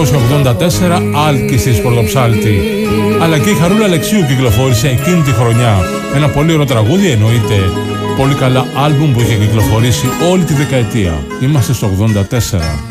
1984 Άλκης της Πρωτοψάλτη. Αλλά και η Χαρούλα Αλεξίου κυκλοφόρησε εκείνη τη χρονιά. Ένα πολύ ωραίο τραγούδι, εννοείται. Πολύ καλά άλμπουμ που είχε κυκλοφορήσει όλη τη δεκαετία. Είμαστε στο 84.